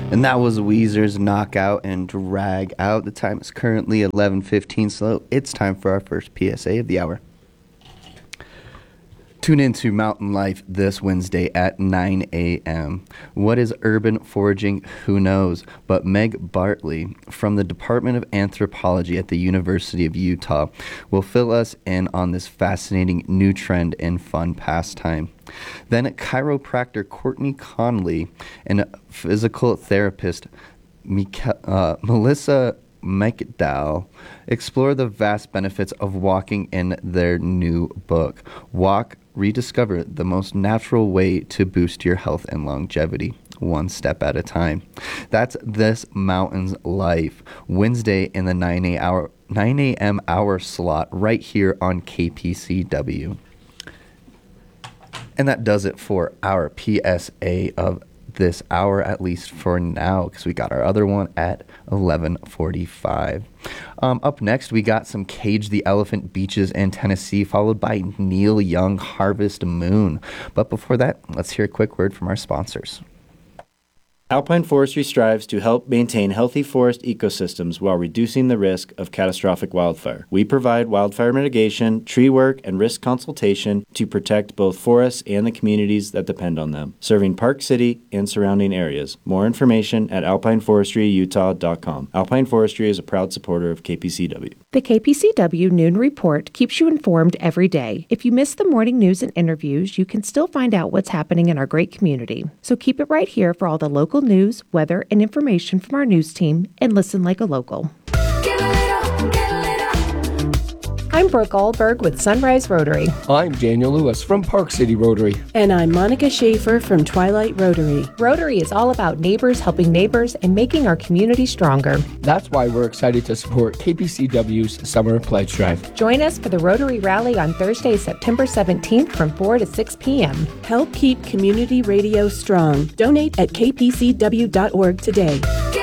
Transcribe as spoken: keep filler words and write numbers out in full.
And that was Weezer's Knockout and Drag Out. The time is currently eleven fifteen, so it's time for our first P S A of the hour. Tune into Mountain Life this Wednesday at nine a.m. What is urban foraging? Who knows? But Meg Bartley from the Department of Anthropology at the University of Utah will fill us in on this fascinating new trend and fun pastime. Then chiropractor Courtney Conley and physical therapist Mika, uh, Melissa McDowell explore the vast benefits of walking in their new book, Walk, Rediscover the Most Natural Way to Boost Your Health and Longevity, One Step at a Time. That's This Mountain's Life, Wednesday in the nine a.m. hour slot right here on K P C W. And that does it for our P S A of this hour, at least for now, because we got our other one at eleven forty-five. Um, up next, we got some Cage the Elephant Beaches in Tennessee, followed by Neil Young, Harvest Moon. But before that, let's hear a quick word from our sponsors. Alpine Forestry strives to help maintain healthy forest ecosystems while reducing the risk of catastrophic wildfire. We provide wildfire mitigation, tree work, and risk consultation to protect both forests and the communities that depend on them, serving Park City and surrounding areas. More information at alpine forestry utah dot com. Alpine Forestry is a proud supporter of K P C W. The K P C W Noon Report keeps you informed every day. If you miss the morning news and interviews, you can still find out what's happening in our great community. So keep it right here for all the local news, weather, and information from our news team, and listen like a local. I'm Brooke Allberg with Sunrise Rotary. I'm Daniel Lewis from Park City Rotary. And I'm Monica Schaefer from Twilight Rotary. Rotary is all about neighbors helping neighbors and making our community stronger. That's why we're excited to support K P C W's Summer Pledge Drive. Join us for the Rotary Rally on Thursday, September seventeenth from four to six p.m. Help keep community radio strong. Donate at k p c w dot org today.